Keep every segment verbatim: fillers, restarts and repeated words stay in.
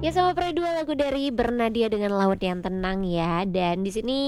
Ya sama Pre dua lagu dari Bernadia dengan Laut yang Tenang ya. Dan di sini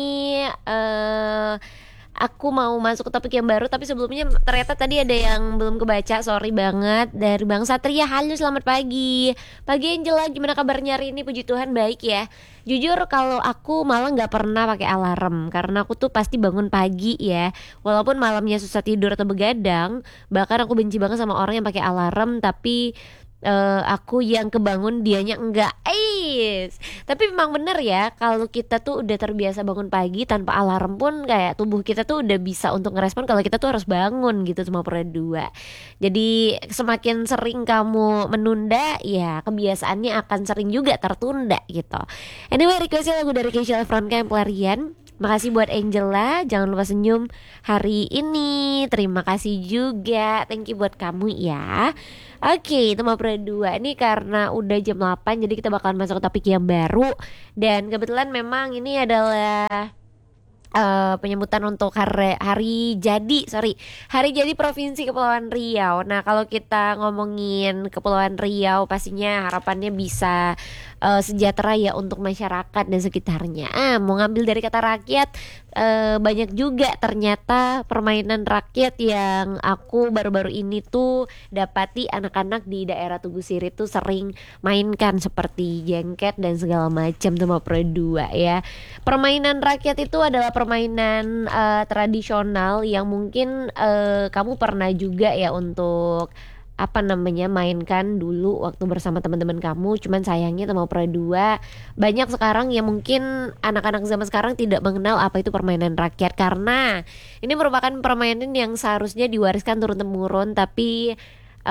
eh aku mau masuk ke topik yang baru, tapi sebelumnya ternyata tadi ada yang belum kebaca, sorry banget. Dari Bang Satria, halo selamat pagi. Pagi Angela, gimana kabarnya hari ini? Puji Tuhan baik ya. Jujur kalau aku malah nggak pernah pakai alarm karena aku tuh pasti bangun pagi ya. Walaupun malamnya susah tidur atau begadang, bahkan aku benci banget sama orang yang pakai alarm tapi eh, aku yang kebangun dianya enggak. Ais. Tapi memang bener ya, kalau kita tuh udah terbiasa bangun pagi tanpa alarm pun kayak tubuh kita tuh udah bisa untuk ngerespon kalau kita tuh harus bangun gitu sama dua. Jadi semakin sering kamu menunda, ya kebiasaannya akan sering juga tertunda gitu. Anyway, requestnya lagu dari Keisha Franka yang pelarian. Makasih buat Angela, jangan lupa senyum hari ini. Terima kasih juga, thank you buat kamu ya. Oke, itu mau dua. Ini karena udah jam delapan, jadi kita bakalan masuk ke topik yang baru. Dan kebetulan memang ini adalah eh, penyambutan untuk hari, hari jadi, sorry, hari jadi Provinsi Kepulauan Riau. Nah, kalau kita ngomongin Kepulauan Riau, pastinya harapannya bisa eh, sejahtera ya untuk masyarakat dan sekitarnya. Ah, mau ngambil dari kata rakyat, eh, banyak juga ternyata permainan rakyat yang aku baru-baru ini tuh dapati anak-anak di daerah Tugu Sirih tuh sering mainkan seperti jengket dan segala macam tuh mau dua ya. Permainan rakyat itu adalah permainan eh, tradisional yang mungkin eh, kamu pernah juga ya untuk apa namanya mainkan dulu waktu bersama teman-teman kamu. Cuman sayangnya sama dua banyak sekarang yang mungkin anak-anak zaman sekarang tidak mengenal apa itu permainan rakyat, karena ini merupakan permainan yang seharusnya diwariskan turun-temurun, tapi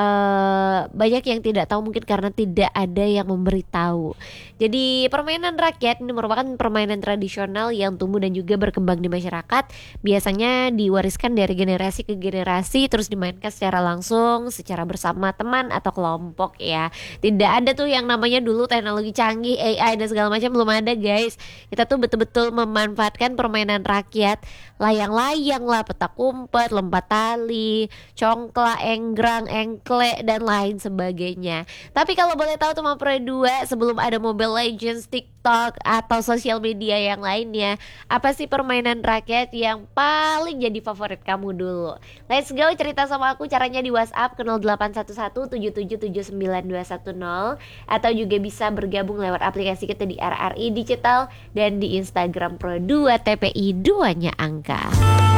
eh, banyak yang tidak tahu mungkin karena tidak ada yang memberitahu. Jadi permainan rakyat ini merupakan permainan tradisional yang tumbuh dan juga berkembang di masyarakat. Biasanya diwariskan dari generasi ke generasi, terus dimainkan secara langsung, secara bersama teman atau kelompok ya. Tidak ada tuh yang namanya dulu teknologi canggih, A I dan segala macam, belum ada guys. Kita tuh betul-betul memanfaatkan permainan rakyat, layang-layang lah, petak umpet, lompat tali, congklak, enggrang, engklek dan lain sebagainya. Tapi kalau boleh tahu teman Pro dua, sebelum ada Mobile Legends, TikTok atau sosial media yang lainnya, apa sih permainan rakyat yang paling jadi favorit kamu dulu? Let's go, cerita sama aku caranya di WhatsApp ke nol delapan satu satu tujuh tujuh tujuh sembilan dua satu nol, atau juga bisa bergabung lewat aplikasi kita di R R I Digital dan di Instagram Pro dua T P I duanya angka.